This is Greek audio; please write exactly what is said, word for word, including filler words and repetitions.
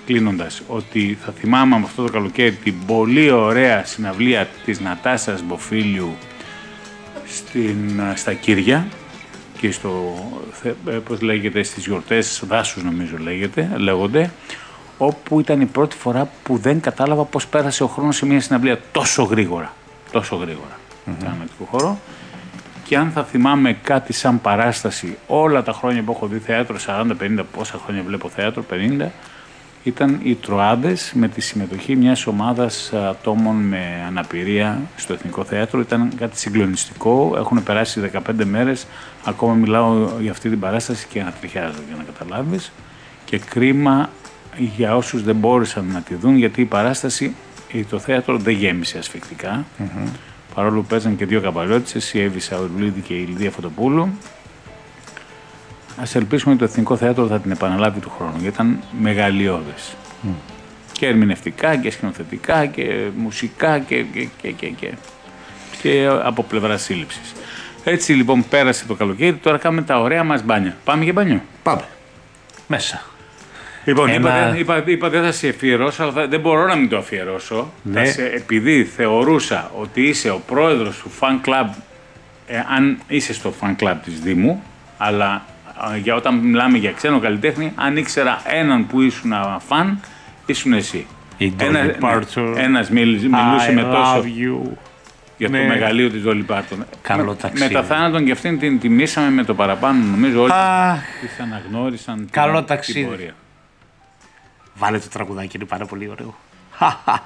κλείνοντας, ότι θα θυμάμαι από αυτό το καλοκαίρι την πολύ ωραία συναυλία της Νατάσας Μποφίλιου στην, στα Κύρια και στο, πώς λέγεται, στις γιορτές δάσους νομίζω λέγεται, λέγονται, όπου ήταν η πρώτη φορά που δεν κατάλαβα πώς πέρασε ο χρόνος σε μια συναυλία τόσο γρήγορα, τόσο γρήγορα, mm-hmm. δραματικό χώρο. Και αν θα θυμάμαι κάτι σαν παράσταση όλα τα χρόνια που έχω δει θέατρο, σαράντα πενήντα, πόσα χρόνια βλέπω θέατρο, πενήντα, ήταν οι Τροάδες με τη συμμετοχή μιας ομάδας ατόμων με αναπηρία στο Εθνικό Θέατρο. Ήταν κάτι συγκλονιστικό, έχουν περάσει δεκαπέντε μέρες, ακόμα μιλάω για αυτή την παράσταση και ανατριχιάζω για να καταλάβεις. Και κρίμα για όσους δεν μπόρεσαν να τη δουν, γιατί η παράσταση, το θέατρο δεν γέμισε ασφικτικά. Mm-hmm. Παρόλο που παίζαν και δύο καμπαλιώτισσες, η Εύη Σαουρλίδη και η Λιδία Φωτοπούλου. Ας ελπίσουμε ότι το Εθνικό Θέατρο θα την επαναλάβει του χρόνου, γιατί ήταν μεγαλειώδες. Mm. Και ερμηνευτικά και σκηνοθετικά και μουσικά και, και, και, και, και, και από πλευρά σύλληψης. Έτσι λοιπόν πέρασε το καλοκαίρι, τώρα κάνουμε τα ωραία μας μπάνια. Πάμε για μπάνιο. Πάμε. Μέσα. Λοιπόν, Ένα... είπα, είπα, είπα δεν θα σε αφιερώσω, αλλά δεν μπορώ να μην το αφιερώσω. Ναι. Σε, επειδή θεωρούσα ότι είσαι ο πρόεδρος του fan club, ε, αν είσαι στο fan club της Δήμου, αλλά ε, για όταν μιλάμε για ξένο καλλιτέχνη, αν ήξερα έναν που ήσουν φαν, ήσουν εσύ. Ένα, ναι, ένας μιλ, μιλούσε I με τόσο you. Για ναι. το μεγαλείο της Dolly Parton. Καλό ταξίδι. Με τα θάνατον και αυτήν την τιμήσαμε με το παραπάνω, νομίζω όλοι τις αναγνώρισαν. Καλό την, ταξίδι. την πορεία. Βάλε το τραγουδάκι, είναι πάρα πολύ ωραίο.